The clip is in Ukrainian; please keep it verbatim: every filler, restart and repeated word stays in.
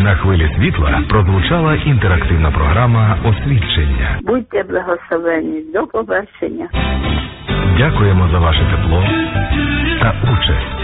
На хвилі світла прозвучала інтерактивна програма «Освідчення». Будьте благословені. До побачення. Дякуємо за ваше тепло та участь.